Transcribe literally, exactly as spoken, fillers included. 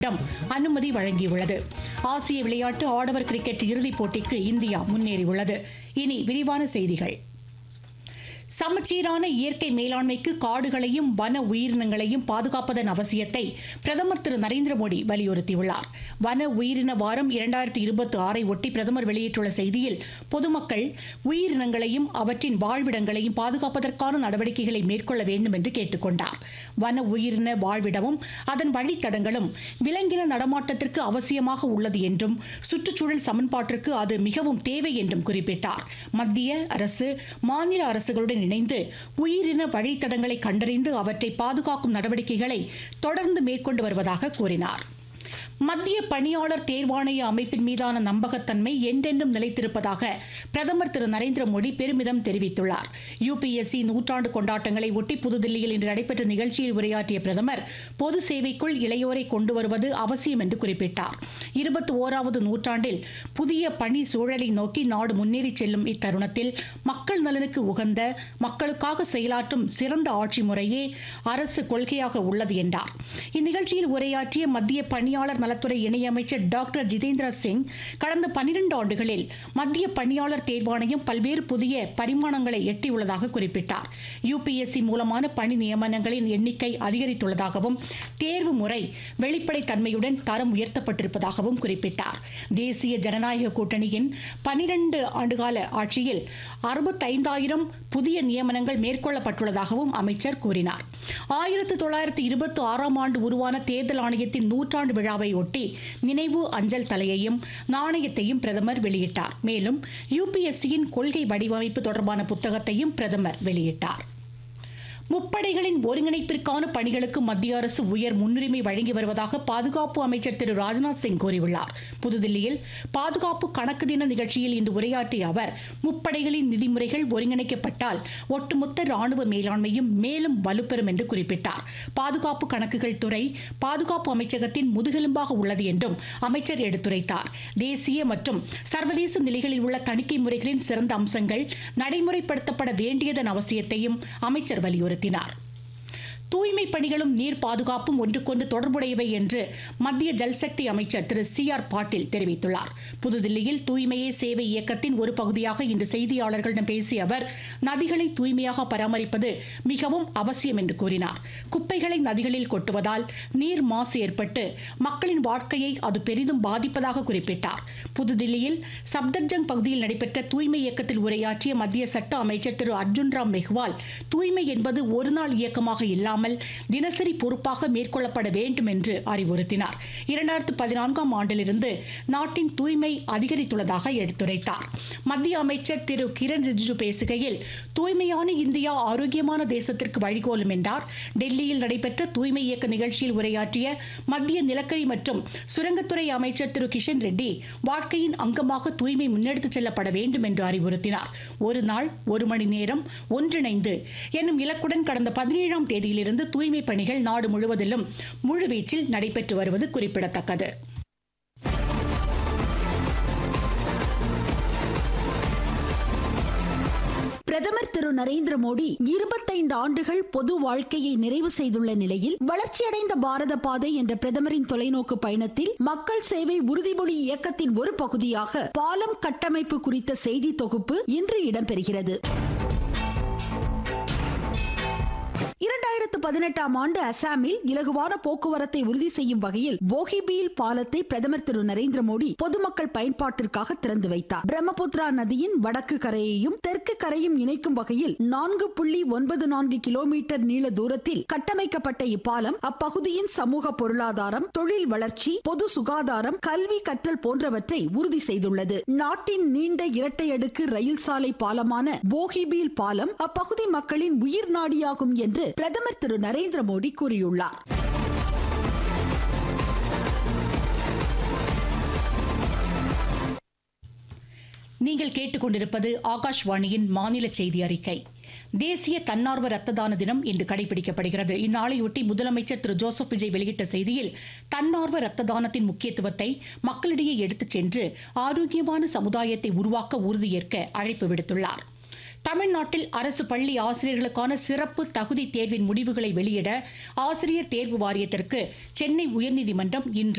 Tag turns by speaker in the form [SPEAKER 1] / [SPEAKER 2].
[SPEAKER 1] அனுமதி வழங்கியுள்ளது. ஆசிய விளையாட்டு ஆடவர் கிரிக்கெட் இறுதிப் போட்டிக்கு இந்தியா முன்னேறியுள்ளது. இனி விரிவான செய்திகள். சமச்சீரான இயற்கை மேலாண்மைக்கு காடுகளையும் வன உயிரினங்களையும் பாதுகாப்பதன் அவசியத்தை பிரதமர் திரு நரேந்திர மோடி வலியுறுத்தியுள்ளார். வன உயிரின வாரம் இரண்டாயிரத்தி இருபத்தி ஆறை ஒட்டி பிரதமர் வெளியிட்டுள்ள செய்தியில், பொதுமக்கள் உயிரினங்களையும் அவற்றின் வாழ்விடங்களையும் பாதுகாப்பதற்கான நடவடிக்கைகளை மேற்கொள்ள வேண்டும் என்று கேட்டுக் கொண்டார். வன உயிரின வாழ்விடமும் அதன் வழித்தடங்களும் விலங்கின நடமாட்டத்திற்கு அவசியமாக உள்ளது என்றும், சுற்றுச்சூழல் சமன்பாட்டிற்கு அது மிகவும் தேவை என்றும் குறிப்பிட்டார். மத்திய அரசு மாநில அரசுகளுடன் இணைந்து உயிரின வழித்தடங்களை கண்டறிந்து அவற்றை பாதுகாக்கும் நடவடிக்கைகளை தொடர்ந்து மேற்கொண்டு வருவதாக கூறினார். மத்திய பணியாளர் தேர்வாணைய அமைப்பின் மீதான நம்பகத்தன்மை என்றென்றும் நிலைத்திருப்பதாக பிரதமர் திரு நரேந்திர மோடி பெருமிதம் தெரிவித்துள்ளார். யுபிஎஸ்சி நூற்றாண்டு கொண்டாட்டங்களை ஒட்டி புதுதில்லியில் இன்று நடைபெற்ற நிகழ்ச்சியில் உரையாற்றிய பிரதமர், பொது சேவைக்குள் இளையோரை கொண்டு வருவது அவசியம் என்று குறிப்பிட்டார். இருபத்தி ஓராவது நூற்றாண்டில் புதிய பணி சூழலை நோக்கி நாடு முன்னேறி செல்லும் இத்தருணத்தில் மக்கள் நலனுக்கு உகந்த, மக்களுக்காக செயலாற்றும் சிறந்த ஆட்சி முறையே அரசு கொள்கையாக உள்ளது என்றார். இந்நிகழ்ச்சியில் உரையாற்றிய மத்திய பணியாளர் நலத்துறை இணையமைச்சர் டாக்டர் ஜிதேந்திர சிங், கடந்த பனிரெண்டு ஆண்டுகளில் மத்திய பணியாளர் தேர்வாணையம் பல்வேறு புதிய பரிமாணங்களை எட்டியுள்ளதாக குறிப்பிட்டார். யுபிஎஸ்சி மூலமான பணி நியமனங்களின் எண்ணிக்கை அதிகரித்துள்ளதாகவும், தேர்வு முறை வெளிப்படை தன்மையுடன் தரம் உயர்த்தப்பட்டிருப்பதாகவும் குறிப்பிட்டார். தேசிய ஜனநாயக கூட்டணியின் பனிரெண்டு ஆண்டுகால ஆட்சியில் அறுபத்தைந்தாயிரம் புதிய நியமனங்கள் மேற்கொள்ளப்பட்டுள்ளதாகவும் அமைச்சர் கூறினார். ஆயிரத்தி தொள்ளாயிரத்தி இருபத்தி ஆறாம் ஆண்டு உருவான தேர்தல் ஆணையத்தின் நூற்றாண்டு விழாவை ஒட்டி நினைவு அஞ்சல் தலையையும் நாணயத்தையும் பிரதமர் வெளியிட்டார். மேலும் யுபிஎஸ்சியின் கொள்கை வடிவமைப்பு தொடர்பான புத்தகத்தையும் பிரதமர் வெளியிட்டார். முப்படைகளின் ஒருங்கிணைப்பிற்கான பணிகளுக்கு மத்திய அரசு உயர் முன்னுரிமை வழங்கி வருவதாக பாதுகாப்பு அமைச்சர் திரு ராஜ்நாத் சிங் கூறியுள்ளார். புதுதில்லியில் பாதுகாப்பு கணக்கு தின நிகழ்ச்சியில் இன்று உரையாற்றிய அவர், முப்படைகளின் நிதிமுறைகள் ஒருங்கிணைக்கப்பட்டால் ஒட்டுமொத்த ராணுவ மேலாண்மையும் மேலும் வலுப்பெறும் என்று குறிப்பிட்டார். பாதுகாப்பு கணக்குகள் துறை பாதுகாப்பு அமைச்சகத்தின் முதுகெலும்பாக உள்ளது என்றும் அமைச்சர் எடுத்துரைத்தார். தேசிய மற்றும் சர்வதேச நிலைகளில் உள்ள தணிக்கை முறைகளின் சிறந்த அம்சங்கள் நடைமுறைப்படுத்தப்பட வேண்டியதன் அவசியத்தையும் அமைச்சர் வலியுறுத்தினார். தூய்மை பணிகளும் நீர் பாதுகாப்பும் ஒன்றுக்கொன்று தொடர்புடையவை என்று மத்திய ஜல்சக்தி அமைச்சர் திரு சி ஆர் பாட்டீல் தெரிவித்துள்ளார். புதுதில்லியில் தூய்மையே சேவை இயக்கத்தின் ஒரு பகுதியாக இன்று செய்தியாளர்களிடம் பேசிய அவர், நதிகளை தூய்மையாக பராமரிப்பது மிகவும் அவசியம் என்று கூறினார். குப்பைகளை நதிகளில் கொட்டுவதால் நீர் மாசு ஏற்பட்டு மக்களின் வாழ்க்கையை அது பெரிதும் பாதிப்பதாக குறிப்பிட்டார். புதுதில்லியில் சப்தர்ஜங் பகுதியில் நடைபெற்ற தூய்மை இயக்கத்தில் உரையாற்றிய மத்திய சட்ட அமைச்சர் திரு அர்ஜுன் ராம் மெஹ்வால், தூய்மை என்பது ஒரு நாள் இயக்கமாக இல்லாமல் தினசரி பொறுப்பாக மேற்கொள்ளப்பட வேண்டும் என்று அறிவுறுத்தினார். இரண்டாயிரத்து பதினான்காம் ஆண்டிலிருந்து நாட்டின் தூய்மை அதிகரித்துள்ளதாக எடுத்துரைத்தார். மத்திய அமைச்சர் திரு கிரண் ரிஜிஜு பேசுகையில், தூய்மையான இந்தியா ஆரோக்கியமான தேசத்திற்கு வழிகோலும் என்றார். டெல்லியில் நடைபெற்ற தூய்மை இயக்க நிகழ்ச்சியில் உரையாற்றிய மத்திய நிலக்கரி மற்றும் சுரங்கத்துறை அமைச்சர் திரு கிஷன் ரெட்டி, வாழ்க்கையின் அங்கமாக தூய்மை முன்னெடுத்துச் செல்லப்பட வேண்டும் என்று அறிவுறுத்தினார். ஒரு நாள் ஒரு மணி நேரம் ஒன்றிணைந்து என்னும் இலக்குடன் கடந்த பதினேழாம் தேதியிலிருந்து தூய்மை பணிகள் நாடு முழுவதிலும் முழுவீச்சில் நடைபெற்று வருவது குறிப்பிடத்தக்கது.
[SPEAKER 2] பிரதமர் திரு நரேந்திர மோடி இருபத்தைந்து ஆண்டுகள் பொது வாழ்க்கையை நிறைவு செய்துள்ள நிலையில், வளர்ச்சியடைந்த பாரத பாதை என்ற பிரதமரின் தொலைநோக்கு பயணத்தில் மக்கள் சேவை உறுதிமொழி இயக்கத்தின் ஒரு பகுதியாக பாலம் கட்டமைப்பு குறித்த செய்தி தொகுப்பு இன்று இடம்பெறுகிறது. இரண்டாயிரத்து பதினெட்டாம் ஆண்டு அசாமில் இலகுவான போக்குவரத்தை உறுதி செய்யும் வகையில் போகிபீல் பாலத்தை பிரதமர் திரு நரேந்திர மோடி பொதுமக்கள் பயன்பாட்டிற்காக திறந்து வைத்தார். பிரம்மபுத்திரா நதியின் வடக்கு கரையையும் தெற்கு கரையும் இணைக்கும் வகையில் நான்கு புள்ளி ஒன்பது நான்கு கிலோமீட்டர் நீள தூரத்தில் கட்டமைக்கப்பட்ட இப்பாலம் அப்பகுதியின் சமூக பொருளாதாரம், தொழில் வளர்ச்சி, பொது சுகாதாரம், கல்வி கற்றல் போன்றவற்றை உறுதி செய்துள்ளது. நாட்டின் நீண்ட இரட்டை அடுக்கு ரயில் சாலை பாலமான போகிபீல் பாலம் அப்பகுதி மக்களின் உயிர் நாடியாகும் என்று பிரதமர் திரு நரேந்திர மோடி கூறியுள்ளார்.
[SPEAKER 1] நீங்கள் கேட்டுக்கொண்டிருப்பது ஆகாஷ்வாணியின் மாநில செய்தி அறிக்கை. தேசிய தன்னார்வ ரத்த தான தினம் இன்று கடைபிடிக்கப்படுகிறது. இந்நாளையொட்டி முதலமைச்சர் திரு ஜோசப் விஜய் வெளியிட்ட செய்தியில், தன்னார்வ ரத்த தானத்தின் முக்கியத்துவத்தை மக்களிடையே எடுத்துச் சென்று ஆரோக்கியமான சமுதாயத்தை உருவாக்க உறுதியேற்க அழைப்பு விடுத்துள்ளார். தமிழ்நாட்டில் அரசு பள்ளி ஆசிரியர்களுக்கான சிறப்பு தகுதி தேர்வின் முடிவுகளை வெளியிட ஆசிரியர் தேர்வு வாரியத்திற்கு சென்னை உயர்நீதிமன்றம் இன்று